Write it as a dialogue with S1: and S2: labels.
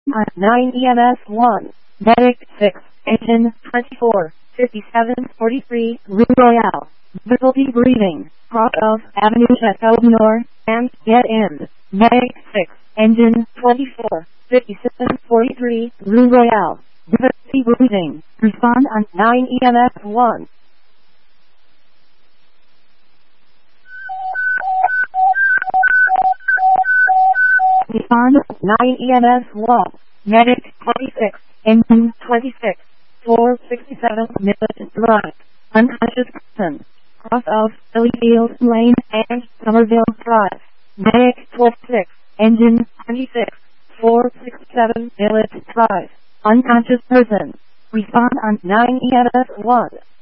S1: 9 EMS 1. Medic 6. Engine 24. 5743. Rue Royale. Difficulty breathing. Cross of Avenue Chateau Nord and get in. Medic 6. Engine 24. 5743. Rue Royale. Difficulty breathing. Respond on 9 EMS 1. Respond 9 EMS 1. Medic 26. Engine 26. 467 Millet Drive. Unconscious person. Cross of Billyfield Lane and Somerville Drive. Medic 26. Engine 26. 467 Millet Drive. Unconscious person. Respond on 9 EMS 1.